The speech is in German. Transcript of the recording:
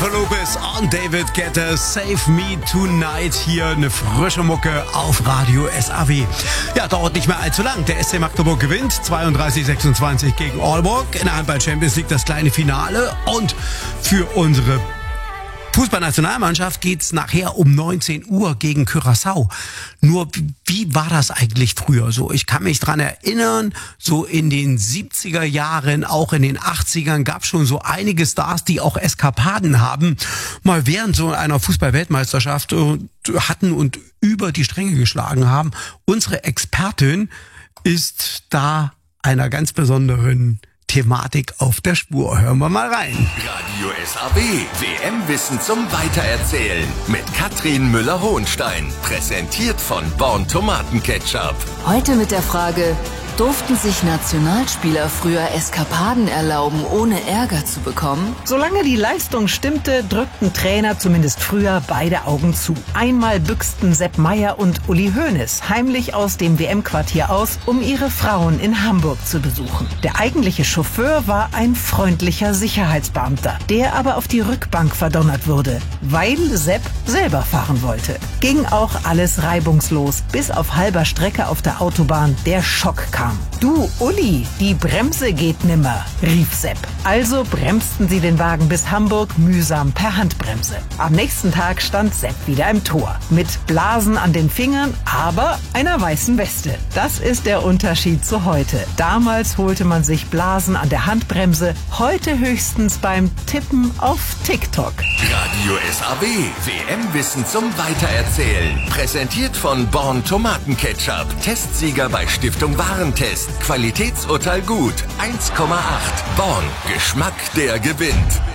Jennifer Lopez und David Guetta, Save Me Tonight. Hier eine frische Mucke auf Radio SAW. Ja, dauert nicht mehr allzu lang. Der SC Magdeburg gewinnt 32-26 gegen Aalborg. In der Handball Champions League das kleine Finale. Und für unsere Fußballnationalmannschaft geht's nachher um 19 Uhr gegen Curaçao. Nur, wie war das eigentlich früher so? Ich kann mich dran erinnern, so in den 70er Jahren, auch in den 80ern gab es schon so einige Stars, die auch Eskapaden haben, mal während so einer Fußball-Weltmeisterschaft hatten und über die Stränge geschlagen haben. Unsere Expertin ist da einer ganz besonderen Thematik auf der Spur. Hören wir mal rein. Radio SAW, WM-Wissen zum Weitererzählen mit Katrin Müller-Hohenstein. Präsentiert von Born Tomatenketchup. Heute mit der Frage: Durften sich Nationalspieler früher Eskapaden erlauben, ohne Ärger zu bekommen? Solange die Leistung stimmte, drückten Trainer zumindest früher beide Augen zu. Einmal büchsten Sepp Maier und Uli Hoeneß heimlich aus dem WM-Quartier aus, um ihre Frauen in Hamburg zu besuchen. Der eigentliche Chauffeur war ein freundlicher Sicherheitsbeamter, der aber auf die Rückbank verdonnert wurde, weil Sepp selber fahren wollte. Ging auch alles reibungslos, bis auf halber Strecke auf der Autobahn der Schock kam. Du, Uli, die Bremse geht nimmer, rief Sepp. Also bremsten sie den Wagen bis Hamburg mühsam per Handbremse. Am nächsten Tag stand Sepp wieder im Tor. Mit Blasen an den Fingern, aber einer weißen Weste. Das ist der Unterschied zu heute. Damals holte man sich Blasen an der Handbremse, heute höchstens beim Tippen auf TikTok. Radio SAW, WM-Wissen zum Weitererzählen. Präsentiert von Born Tomatenketchup. Testsieger bei Stiftung Warentest. Qualitätsurteil gut. 1,8. Born. Geschmack, der gewinnt.